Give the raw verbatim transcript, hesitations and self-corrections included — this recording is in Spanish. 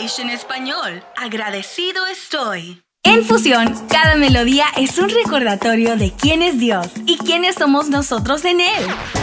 English en español. Agradecido estoy. En Fusión, cada melodía es un recordatorio de quién es Dios y quiénes somos nosotros en Él.